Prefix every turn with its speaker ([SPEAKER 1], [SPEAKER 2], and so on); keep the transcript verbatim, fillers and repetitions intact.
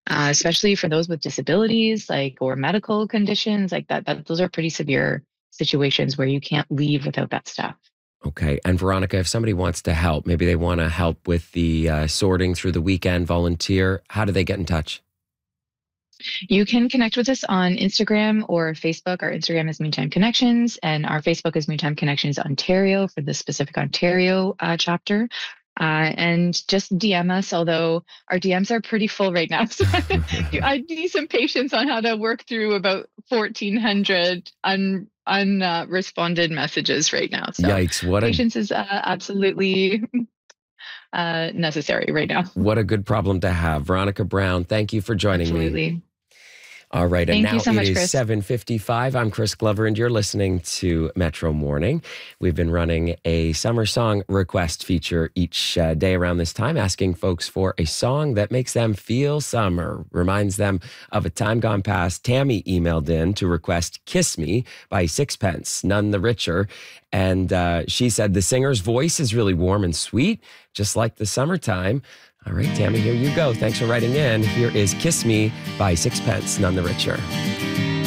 [SPEAKER 1] uh, especially for those with disabilities, like or medical conditions, like that. That those are pretty severe situations where you can't leave without that stuff.
[SPEAKER 2] Okay. And Veronica, if somebody wants to help, maybe they want to help with the uh, sorting through the weekend, volunteer, how do they get in touch?
[SPEAKER 1] You can connect with us on Instagram or Facebook. Our Instagram is Meantime Connections, and our Facebook is Meantime Connections Ontario for the specific Ontario uh, chapter. Uh, and just D M us, although our D Ms are pretty full right now. So I need some patience on how to work through about fourteen hundred un, unresponded uh, messages right now. So
[SPEAKER 2] Yikes. What a
[SPEAKER 1] patience is uh, absolutely uh, necessary right now.
[SPEAKER 2] what a good problem to have. Veronica Brown, thank you for joining me.
[SPEAKER 1] Absolutely.
[SPEAKER 2] All right, and
[SPEAKER 1] Thank
[SPEAKER 2] now
[SPEAKER 1] you so
[SPEAKER 2] it
[SPEAKER 1] much,
[SPEAKER 2] is
[SPEAKER 1] Chris.
[SPEAKER 2] seven fifty-five. I'm Chris Glover, and you're listening to Metro Morning. We've been running a summer song request feature each uh, day around this time, asking folks for a song that makes them feel summer, reminds them of a time gone past. Tammy emailed in to request Kiss Me by Sixpence, None the Richer. And uh, she said the singer's voice is really warm and sweet, just like the summertime. All right, Tammy, here you go. Thanks for writing in. Here is Kiss Me by Sixpence, None the Richer.